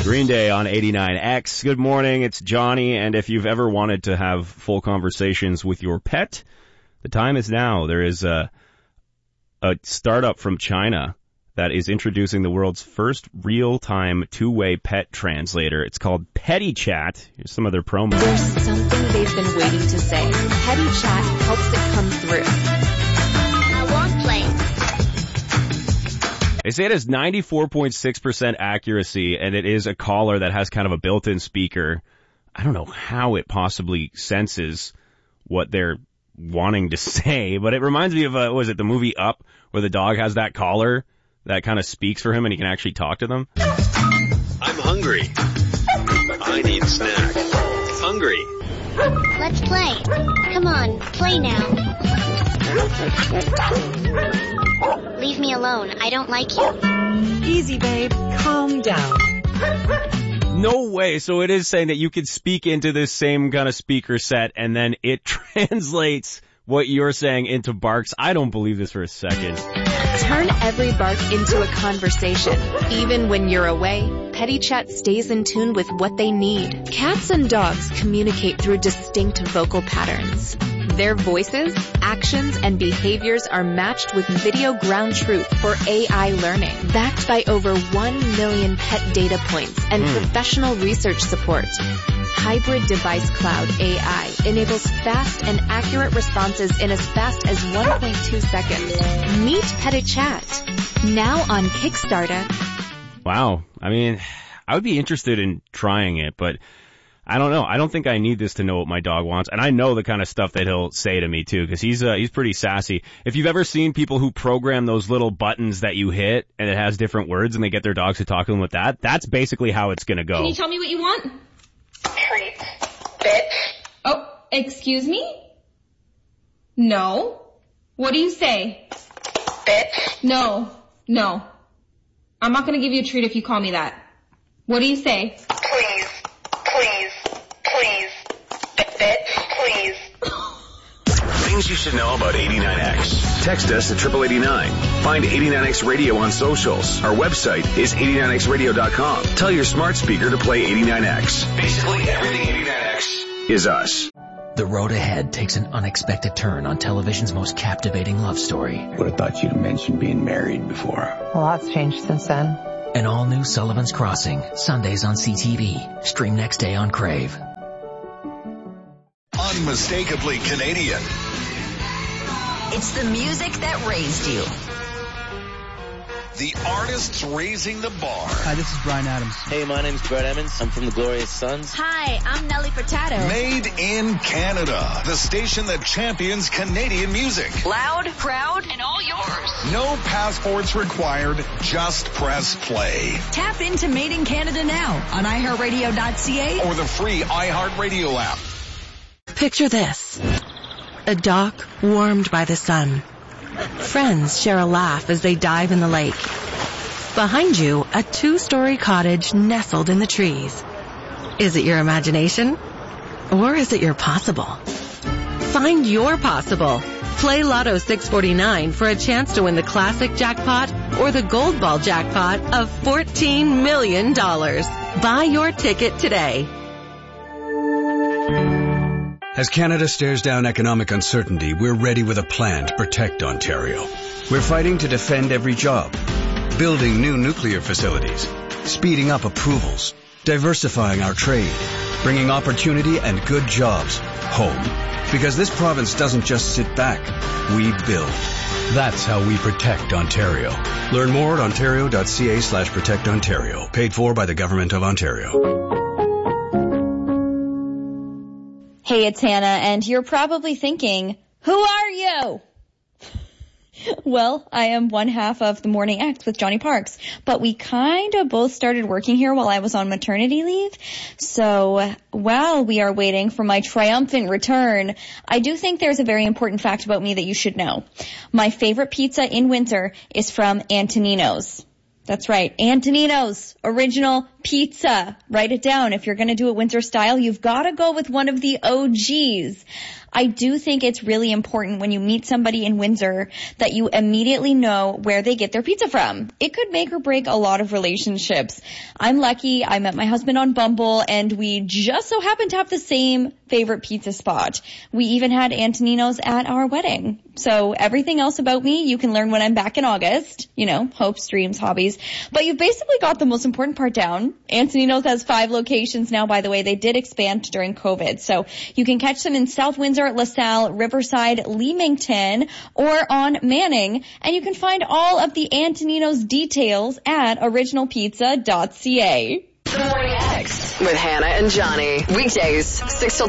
Green Day on 89X. Good morning, it's Johnny, and if you've ever wanted to have full conversations with your pet, the time is now. There is a startup from China that is introducing the world's first real-time two-way pet translator. It's called PettyChat. Here's some of their promo. There's something they've been waiting to say. PettyChat helps it come through. I won't play. They say it has 94.6% accuracy, and it is a caller that has kind of a built-in speaker. I don't know how it possibly senses what they're wanting to say, but it reminds me of, the movie Up, where the dog has that collar that kind of speaks for him and he can actually talk to them. I'm hungry. I need snack. Hungry. Let's play. Come on, play now. Leave me alone. I don't like you. Easy, babe. Calm down. No way. So it is saying that you could speak into this same kind of speaker set and then it translates what you're saying into barks. I don't believe this for a second. Turn every bark into a conversation. Even when you're away, PettyChat stays in tune with what they need. Cats and dogs communicate through distinct vocal patterns. Their voices, actions, and behaviors are matched with video ground truth for AI learning, backed by over 1 million pet data points and professional research support. Hybrid Device Cloud AI enables fast and accurate responses in as fast as 1.2 seconds. Meet PettyChat, now on Kickstarter. Wow. I mean, I would be interested in trying it, but I don't know. I don't think I need this to know what my dog wants. And I know the kind of stuff that he'll say to me too, because he's pretty sassy. If you've ever seen people who program those little buttons that you hit and it has different words and they get their dogs to talk to them with that, that's basically how it's going to go. Can you tell me what you want? Treat. Bitch. Oh, excuse me? No. What do you say? Bitch. No. I'm not going to give you a treat if you call me that. What do you say? Please. Bitch, please. Things you should know about 89X. Text us at 8889. Find 89X Radio on socials. Our website is 89xradio.com. Tell your smart speaker to play 89X. Basically, everything 89X is us. The road ahead takes an unexpected turn on television's most captivating love story. Would have thought you'd have mentioned being married before. A lot's changed since then. An all-new Sullivan's Crossing, Sundays on CTV. Stream next day on Crave. Unmistakably Canadian. It's the music that raised you. The artists raising the bar. Hi, this is Bryan Adams. Hey, my name's Brett Emmons. I'm from the Glorious Sons. Hi, I'm Nelly Furtado. Made in Canada. The station that champions Canadian music. Loud, proud, and all yours. No passports required. Just press play. Tap into Made in Canada now on iHeartRadio.ca or the free iHeartRadio app. Picture this. A dock warmed by the sun. Friends share a laugh as they dive in the lake. Behind you, a 2-story cottage nestled in the trees. Is it your imagination? Or is it your possible? Find your possible. Play Lotto 649 for a chance to win the classic jackpot or the gold ball jackpot of $14 million. Buy your ticket today. As Canada stares down economic uncertainty, we're ready with a plan to protect Ontario. We're fighting to defend every job, building new nuclear facilities, speeding up approvals, diversifying our trade, bringing opportunity and good jobs home. Because this province doesn't just sit back, we build. That's how we protect Ontario. Learn more at ontario.ca/protectontario. Paid for by the Government of Ontario. Hey, it's Hannah, and you're probably thinking, who are you? Well, I am one half of the Morning Act with Johnny Parks, but we kind of both started working here while I was on maternity leave. So while we are waiting for my triumphant return, I do think there's a very important fact about me that you should know. My favorite pizza in winter is from Antonino's. That's right, Antonino's original pizza. Write it down. If you're going to do it winter style, you've got to go with one of the OGs. I do think it's really important when you meet somebody in Windsor that you immediately know where they get their pizza from. It could make or break a lot of relationships. I'm lucky. I met my husband on Bumble, and we just so happened to have the same favorite pizza spot. We even had Antonino's at our wedding. So everything else about me, you can learn when I'm back in August. You know, hopes, dreams, hobbies. But you've basically got the most important part down. Antonino's has 5 locations now, by the way. They did expand during COVID. So you can catch them in South Windsor, LaSalle, Riverside, Leamington, or on Manning. And you can find all of the Antonino's details at originalpizza.ca. The Morning X with Hannah and Johnny. Weekdays, 6 till